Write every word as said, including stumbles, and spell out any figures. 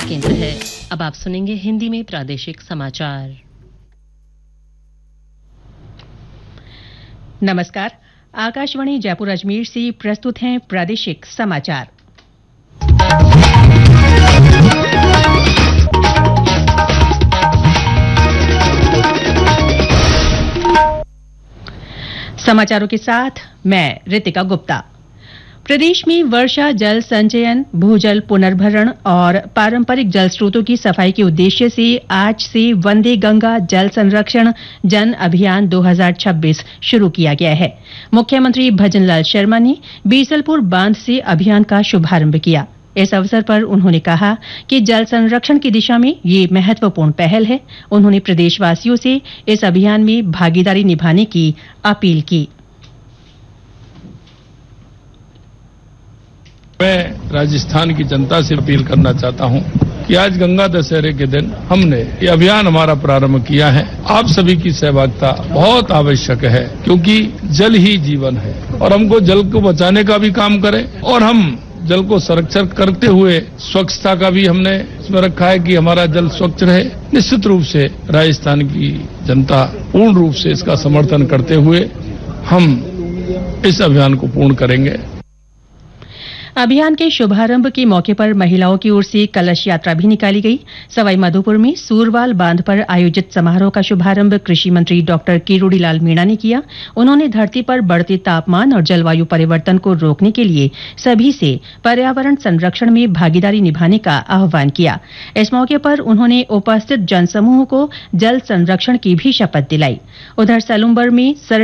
केंद्र है। अब आप सुनेंगे हिंदी में प्रादेशिक समाचार। नमस्कार, आकाशवाणी जयपुर अजमेर से प्रस्तुत हैं प्रादेशिक समाचार। समाचारों के साथ मैं रितिका गुप्ता। प्रदेश में वर्षा जल संचयन, भूजल पुनर्भरण और पारंपरिक जल स्रोतों की सफाई के उद्देश्य से आज से वंदे गंगा जल संरक्षण जन अभियान दो हज़ार छब्बीस शुरू किया गया है। मुख्यमंत्री भजनलाल शर्मा ने बीसलपुर बांध से अभियान का शुभारंभ किया। इस अवसर पर उन्होंने कहा कि जल संरक्षण की दिशा में ये महत्वपूर्ण पहल है। उन्होंने प्रदेशवासियों से इस अभियान में भागीदारी निभाने की अपील की। मैं राजस्थान की जनता से अपील करना चाहता हूं कि आज गंगा दशहरे के दिन हमने ये अभियान हमारा प्रारंभ किया है। आप सभी की सहभागिता बहुत आवश्यक है, क्योंकि जल ही जीवन है और हमको जल को बचाने का भी काम करें और हम जल को संरक्षण करते हुए स्वच्छता का भी हमने इसमें रखा है कि हमारा जल स्वच्छ रहे। निश्चित रूप से राजस्थान की जनता पूर्ण रूप से इसका समर्थन करते हुए हम इस अभियान को पूर्ण करेंगे। अभियान के शुभारंभ के मौके पर महिलाओं की ओर से कलश यात्रा भी निकाली गई। सवाई माधोपुर में सूरवाल बांध पर आयोजित समारोह का शुभारंभ कृषि मंत्री डॉक्टर किरोड़ीलाल मीणा ने किया। उन्होंने धरती पर बढ़ते तापमान और जलवायु परिवर्तन को रोकने के लिए सभी से पर्यावरण संरक्षण में भागीदारी निभाने का आह्वान किया। इस मौके पर उन्होंने उपस्थित जनसमूह को जल संरक्षण की भी शपथ दिलाई। उधर सलुम्बर में